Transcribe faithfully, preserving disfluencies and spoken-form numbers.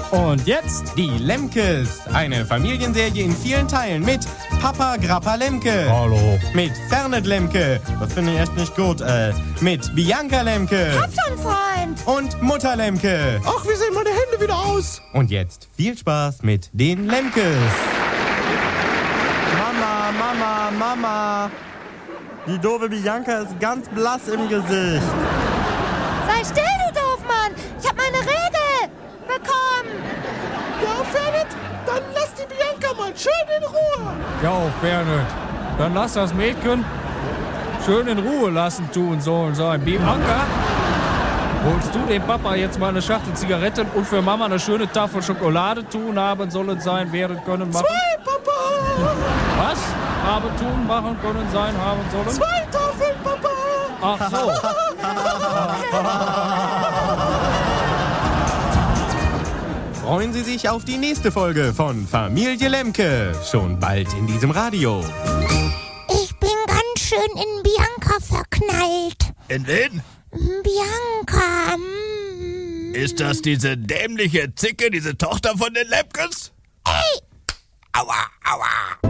Und jetzt die Lemkes. Eine Familienserie in vielen Teilen mit Papa Grappa Lemke. Hallo. Mit Fernet Lemke. Das finde ich echt nicht gut. Äh, mit Bianca Lemke. Hab schon, Freund. Und Mutter Lemke. Ach, wie sehen meine Hände wieder aus? Und jetzt viel Spaß mit den Lemkes. Mama, Mama, Mama. Die doofe Bianca ist ganz blass im Gesicht. Sei still, du Doofmann. Ich hab meine Regel bekommen. Ja, Fernet, dann lass die Bianca mal schön in Ruhe. Ja, Fernet. Dann lass das Mädchen schön in Ruhe lassen tun sollen sein. Bianca, holst du dem Papa jetzt mal eine Schachtel Zigaretten und für Mama eine schöne Tafel Schokolade tun haben sollen sein, werden können, machen? Zwei, Papa. Was? Haben tun, machen können, sein, haben sollen? Zwei Tafeln, Papa. Ach so. Freuen Sie sich auf die nächste Folge von Familie Lemke. Schon bald in diesem Radio. Ich bin ganz schön in Bianca verknallt. In wen? Bianca. Mm. Ist das diese dämliche Zicke, diese Tochter von den Lemkes? Ey! Aua, aua.